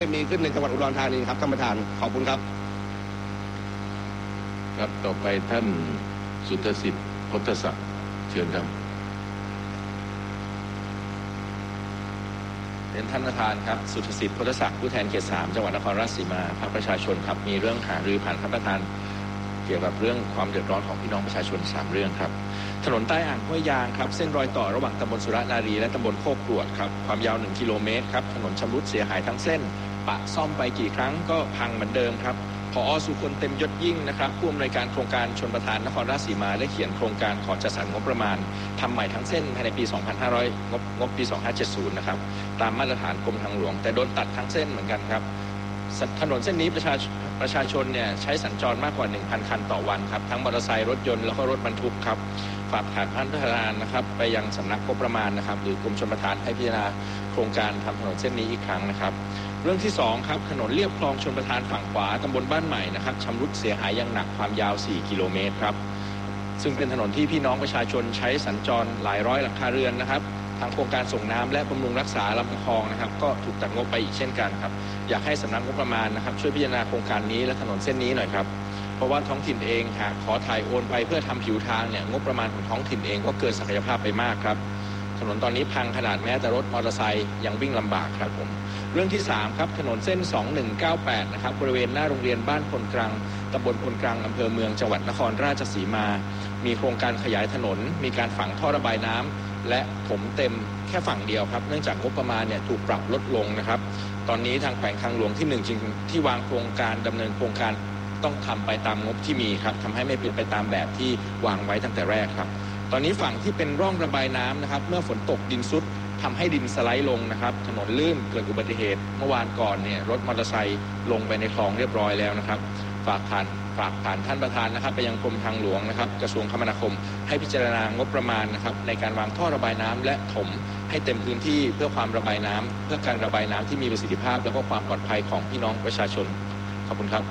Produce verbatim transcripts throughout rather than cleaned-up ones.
มีขึ้นในจังหวัดอุดรธานีครับท่านประธานขอบคุณครับครับต่อไปท่านสุทธสิทธิ์พทธศักดิ์เชิญครับเรียนท่านประธานครับสุทธสิทธิ์พทธศักดิ์ผู้แทนเขตสามจังหวัดนครราชสีมาพรรคประชาชนครับมีเรื่องหารือผ่านท่านประธานเกี่ยวกับเรื่องความเดือดร้อนของพี่น้องประชาชนสามเรื่องครับถนนใต้อ่างห้วยยางครับเส้นรอยต่อระหว่างตำบลสุรนารีและตำบลโคกกรวดครับความยาวหนึ่งกิโลเมตรครับถนนชำรุดเสียหายทั้งเส้นปะซ่อมไปกี่ครั้งก็พังเหมือนเดิมครับผอ.สุคนเต็มยศยิ่งนะครับผู้อำนวยการโครงการชลประทานนครราชสีมาได้เขียนโครงการขอจัดสรรงบประมาณทำใหม่ทั้งเส้นภายในปี สองพันห้าร้อย งบงบปี สองพันห้าร้อยเจ็ดสิบ นะครับตามมาตรฐานกรมทางหลวงแต่โดนตัดทั้งเส้นเหมือนกันครับถนนเส้นนี้ประชาประชาชนเนี่ยใช้สัญจรมากกว่า หนึ่งพัน คันต่อวันครับทั้งมอเตอร์ไซค์รถยนต์แล้วก็รถบรรทุกครับฝากผ่านท่านประธานนะครับไปยังสำนักงบประมาณนะครับหรือกรมชลประทานให้พิจารณาโครงการทำถนนเส้นนี้อีกครั้งนะครับเรื่องที่สองครับถนนเลียบคลองชลประทานฝั่งขวาตำบลบ้านใหม่นะครับชำรุดเสียหายอย่างหนักความยาวสี่กิโลเมตรครับซึ่งเป็นถนนที่พี่น้องประชาชนใช้สัญจรหลายร้อยหลังคาเรือนนะครับทางโครงการส่งน้ำและบำรุงรักษาลำคลองนะครับก็ถูกตัดงบไปอีกเช่นกันครับอยากให้สำนักงบประมาณนะครับช่วยพิจารณาโครงการนี้และถนนเส้นนี้หน่อยครับเพราะว่าท้องถิ่นเองหากขอถ่ายโอนไปเพื่อทำผิวทางเนี่ยงบประมาณของท้องถิ่นเองก็เกินศักยภาพไปมากครับถนนตอนนี้พังขนาดแม้แต่รถมอเตอร์ไซค์ยังวิ่งลำบากครับผมเรื่องที่สามครับถนนเส้นสองหนึ่งเก้าแปดนะครับบริเวณหน้าโรงเรียนบ้านพลกรังตำบลพลกรังอำเภอเมืองจังหวัดนครราชสีมามีโครงการขยายถนนมีการฝังท่อระบายน้ำและถมเต็มแค่ฝั่งเดียวครับเนื่องจากงบประมาณเนี่ยถูกปรับลดลงนะครับตอนนี้ทางแขวงทางหลวงที่หนึ่งจริงที่วางโครงการดำเนินโครงการต้องทำไปตามงบที่มีครับทำให้ไม่เป็นไปตามแบบที่วางไว้ตั้งแต่แรกครับตอนนี้ฝั่งที่เป็นร่องระบายน้ำนะครับเมื่อฝนตกดินซุดทำให้ดินสไลด์ลงนะครับถนนลื่นเกิดอุบัติเหตุเมื่อวานก่อนเนี่ยรถมอเตอร์ไซค์ลงไปในคลองเรียบร้อยแล้วนะครับฝากผ่านฝากผ่านท่านประธานนะครับไปยังกรมทางหลวงนะครับกระทรวงคมนาคมให้พิจารณางบประมาณนะครับในการวางท่อระบายน้ำและถมให้เต็มพื้นที่เพื่อความระบายน้ำเพื่อการระบายน้ำที่มีประสิทธิภาพและก็ความปลอดภัยของพี่น้องประชาชนขอบคุณครับ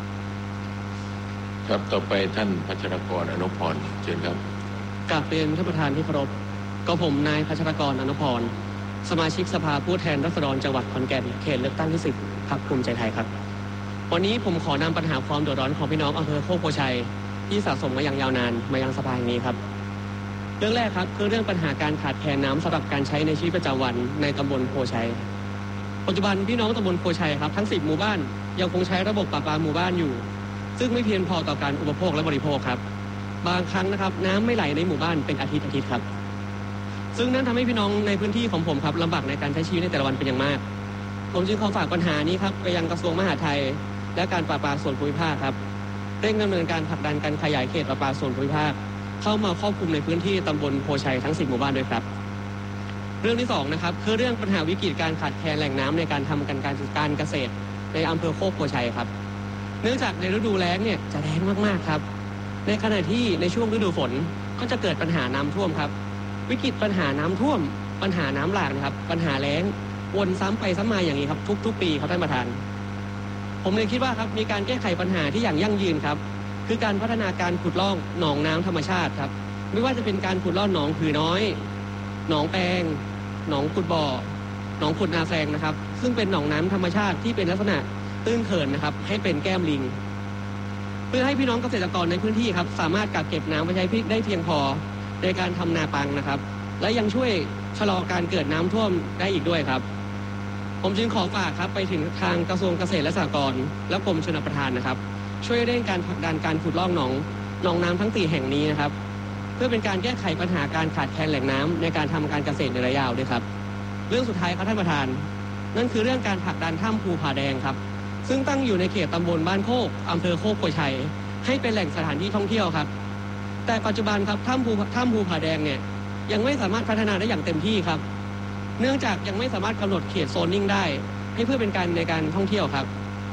ครับต่อไปท่านพัชรกรอนุพรเชิญครับกราบเรียนท่านประธานที่เคารพก็ผมนายพัชรกรอนุพรสมาชิกสภาผู้แทนราษฎรจังหวัดขอนแก่นเขตเลือกตั้งที่สิบพรรคภูมิใจไทยครับวันนี้ผมขอนำปัญหาความเดือดร้อนของพี่น้องอำเภอโคกโพชัยที่สะสมมาอย่างยาวนานมายังสภาแห่งนี้ครับเรื่องแรกครับคือเรื่องปัญหาการขาดแคลนน้ำสำหรับการใช้ในชีวิตประจำวันในตำบลโพชัยปัจจุบันพี่น้องตำบลโพชัยครับทั้งสิบหมู่บ้านยังคงใช้ระบบประปาหมู่บ้านอยู่ซึ่งไม่เพียงพอต่อการอุปโภคและบริโภคครับบางครั้งนะครับน้ำไม่ไหลในหมู่บ้านเป็นอาทิตย์อาทิตย์ครับซึ่งนั่นทำให้พี่น้องในพื้นที่ของผมครับลำบากในการใช้ชีวิตในแต่ละวันเป็นอย่างมากผมจึงขอฝากปัญหานี้ครับไปยังกระทรวงมหาดไทยและการประปาส่วนภูมิภาคครับเร่งดำเนินการผลักดันการขยายเขตประปาส่วนภูมิภาคเข้ามาครอบคลุมในพื้นที่ตำบลโพชัยทั้งสิบหมู่บ้านด้วยครับเรื่องที่สองนะครับคือเรื่องปัญหาวิกฤตการขาดแคลนแหล่งน้ำในการทำการการการเกษตรในอำเภอโคกโพชัยครับเนื่องจากในฤดูแล้งเนี่ยจะแล้งมากๆครับในขณะที่ในช่วงฤดูฝนก็จะเกิดปัญหาน้ำท่วมครับวิกฤตปัญหาน้ำท่วมปัญหาน้ำหลากนะครับปัญหาแล้งวนซ้ำไปซ้ำมาอย่างนี้ครับทุกๆปีครับท่านประธานผมเลยคิดว่าครับมีการแก้ไขปัญหาที่อย่างยั่งยืนครับคือการพัฒนาการขุดลอกหนองน้ำธรรมชาติครับไม่ว่าจะเป็นการขุดลอกหนองผือน้อยหนองแปงหนองขุดบ่อหนองขุดนาแซงนะครับซึ่งเป็นหนองน้ำธรรมชาติที่เป็นลักษณะตื้นเขินนะครับให้เป็นแก้มลิงเพื่อให้พี่น้องเกษตรกรในพื้นที่ครับสามารถกักเก็บน้ำไว้ใช้ได้เพียงพอในการทำนาปังนะครับและยังช่วยชะลอการเกิดน้ำท่วมได้อีกด้วยครับผมจึงขอฝากครับไปถึงทางกระทรวงเกษตรและสหกรณ์และกรมชลประทานนะครับช่วยเร่งการผลักดันการขุดลอกหนองหนองน้ำทั้งสี่แห่งนี้นะครับเพื่อเป็นการแก้ไขปัญหาการขาดแคลนแหล่งน้ำในการทำการเกษตรในระยะยาวด้วยครับเรื่องสุดท้ายครับท่านประธานนั่นคือเรื่องการผลักดันถ้ำภูผาแดงครับซึ่งตั้งอยู่ในเขตตำบลบ้านโคกอำเภอโคกโพชัยให้เป็นแหล่งสถานที่ท่องเที่ยวครับแต่ปัจจุบันครับถ้ำภูถ้ำภูผาแดงเนี่ยยังไม่สามารถพัฒนาได้อย่างเต็มที่ครับเนื่องจากยังไม่สามารถกำหนดเขตโซนนิ่งได้ให้เพื่อเป็นการในการท่องเที่ยวครับ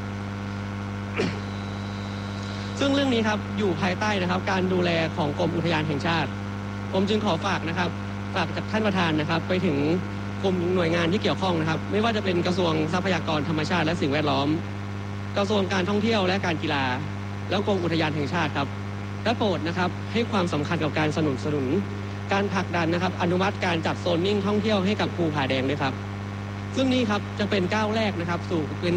ซึ่งเรื่องนี้ครับอยู่ภายใต้นะครับการดูแลของกรมอุทยานแห่งชาติผมจึงขอฝากนะครับฝากจากท่านประธานนะครับไปถึงกรมหน่วยงานที่เกี่ยวข้องนะครับไม่ว่าจะเป็นกระทรวงทรัพยากรธรรมชาติและสิ่งแวดล้อมกระทรวงการท่องเที่ยวและการกีฬาแล้วกรมอุทยานแห่งชาติครับและโปรดนะครับให้ความสำคัญกับการสนับสนุนการผลักดันนะครับอนุมัติการจัดโซนนิ่งท่องเที่ยวให้กับภูผาแดงด้วยครับซึ่งนี่ครับจะเป็นก้าวแรกนะครับสู่เป็น